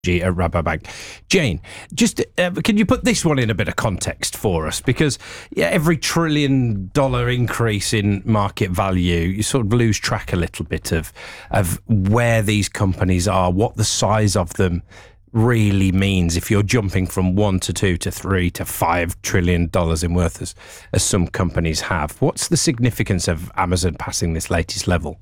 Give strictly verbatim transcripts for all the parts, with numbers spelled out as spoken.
at Rabobank. Jane, just uh, can you put this one in a bit of context for us? Because yeah, every trillion dollar increase in market value, you sort of lose track a little bit of of where these companies are, what the size of them really means if you're jumping from one to two to three to five trillion dollars in worth as, as some companies have. What's the significance of Amazon passing this latest level?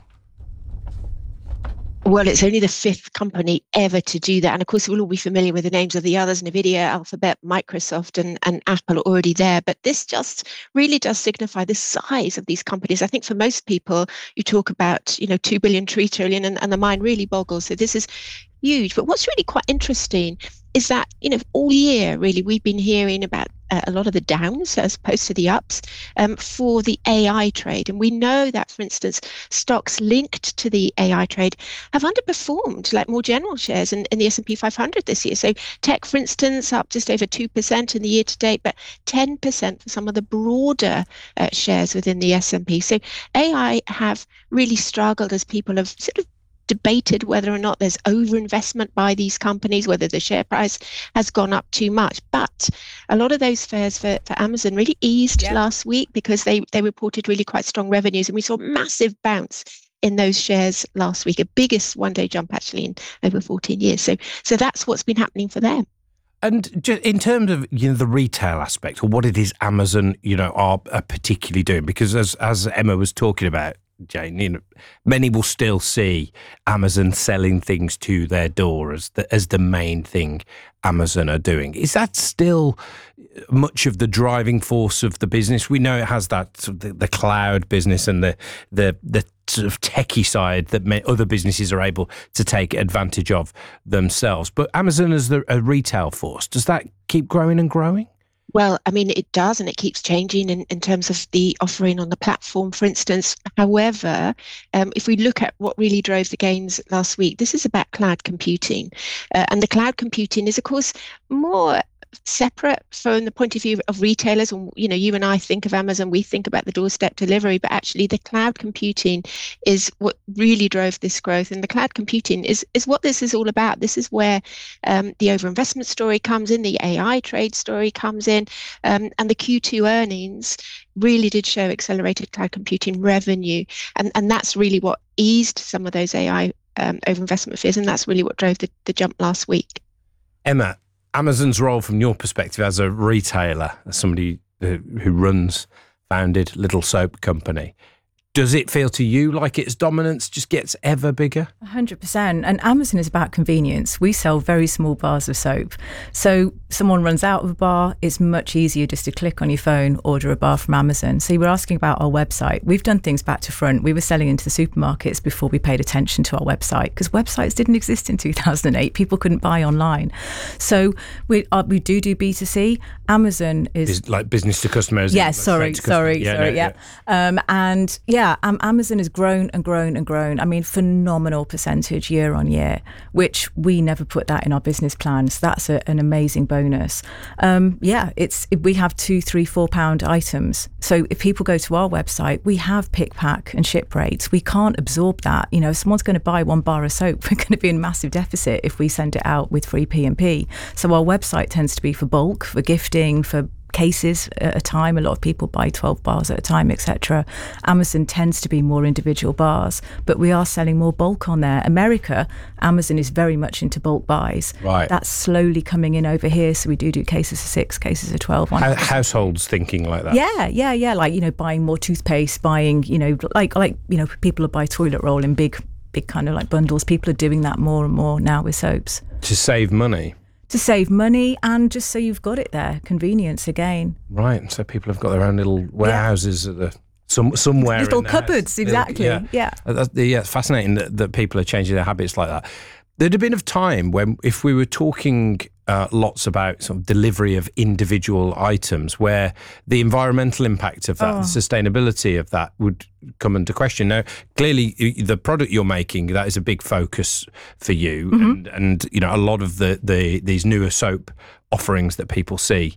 Well, it's only the fifth company ever to do that. And of course, we'll all be familiar with the names of the others, NVIDIA, Alphabet, Microsoft, and, and Apple are already there. But this just really does signify the size of these companies. I think for most people, you talk about, you know, two billion, three trillion, and, and the mind really boggles. So this is huge. But what's really quite interesting is that, you know, all year, really, we've been hearing about uh, a lot of the downs as opposed to the ups um, for the A I trade. And we know that, for instance, stocks linked to the A I trade have underperformed, like more general shares in, in the S and P five hundred this year. So tech, for instance, up just over two percent in the year to date, but ten percent for some of the broader uh, shares within the S and P. So A I have really struggled as people have sort of debated whether or not there's overinvestment by these companies, whether the share price has gone up too much. But a lot of those fares for, for Amazon really eased yeah. last week because they, they reported really quite strong revenues, and we saw massive bounce in those shares last week, a biggest one-day jump actually in over fourteen years. So, so that's what's been happening for them. And in terms of, you know, the retail aspect, or what it is Amazon, you know, are, are particularly doing, because as as Emma was talking about, Jane, you know, many will still see Amazon selling things to their door as the, as the main thing Amazon are doing. Is that still much of the driving force of the business? We know it has that sort of the, the cloud business and the the the sort of techie side that may, other businesses are able to take advantage of themselves. But Amazon as the, a retail force, does that keep growing and growing? Well, I mean, it does, and it keeps changing in, in terms of the offering on the platform, for instance. However, um, if we look at what really drove the gains last week, this is about cloud computing. Uh, and the cloud computing is, of course, more separate from the point of view of retailers. And, you know, you and I think of Amazon, we think about the doorstep delivery, but actually the cloud computing is what really drove this growth. And the cloud computing is, is what this is all about. This is where um, the overinvestment story comes in, the A I trade story comes in, um, and the Q two earnings really did show accelerated cloud computing revenue. And, and that's really what eased some of those A I um, overinvestment fears. And that's really what drove the, the jump last week. Emma, Amazon's role from your perspective as a retailer, as somebody who, who runs, founded Little Soap Company, does it feel to you like its dominance just gets ever bigger? one hundred percent. And Amazon is about convenience. We sell very small bars of soap. So someone runs out of a bar, it's much easier just to click on your phone, order a bar from Amazon. So you were asking about our website. We've done things back to front. We were selling into the supermarkets before we paid attention to our website, because websites didn't exist in two thousand eight. People couldn't buy online. So we uh, we do do B two C. Amazon is... is like business to customers. Yes, yeah, sorry, sorry, yeah, sorry, no, yeah. yeah. Um, and yeah, Yeah, um, Amazon has grown and grown and grown. I mean, phenomenal percentage year on year, which we never put that in our business plan. So that's a, an amazing bonus. Um, yeah, it's we have two, three, four pound items. So if people go to our website, we have pick, pack and ship rates. We can't absorb that. You know, if someone's going to buy one bar of soap, we're going to be in massive deficit if we send it out with free P and P. So our website tends to be for bulk, for gifting, for cases at a time. A lot of people buy twelve bars at a time, et cetera. Amazon tends to be more individual bars, but we are selling more bulk on there. America, Amazon is very much into bulk buys. Right. That's slowly coming in over here. So we do do cases of six, cases of twelve. How, households thinking like that. Yeah, yeah, yeah. Like, you know, buying more toothpaste, buying, you know, like, like, you know, people will buy toilet roll in big, big kind of like bundles. People are doing that more and more now with soaps. To save money. To save money, and just so you've got it there, convenience again. Right, so people have got their own little warehouses yeah. at the some somewhere little in the cupboards, house. exactly. Yeah, yeah. That's, yeah, it's fascinating that, that people are changing their habits like that. There'd have been a time when, if we were talking uh, lots about sort of delivery of individual items, where the environmental impact of that, oh. the sustainability of that would come into question. Now, clearly, the product you're making, that is a big focus for you, mm-hmm. and and you know a lot of the the these newer soap offerings that people see,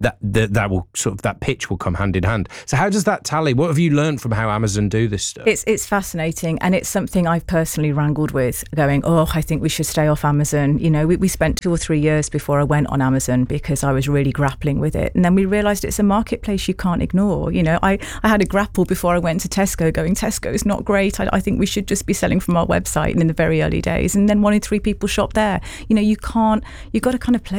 that, that that will sort of that pitch will come hand in hand. So how does that tally? What have you learned from how Amazon do this stuff? It's it's fascinating, and it's something I've personally wrangled with, going, oh, I think we should stay off Amazon. You know, we, we spent two or three years before I went on Amazon because I was really grappling with it, and then we realised it's a marketplace you can't ignore. You know, I, I had a grapple before I went to Tesco, going, Tesco is not great. I, I think we should just be selling from our website in the very early days, and then one in three people shop there. You know, you can't. You've got to kind of play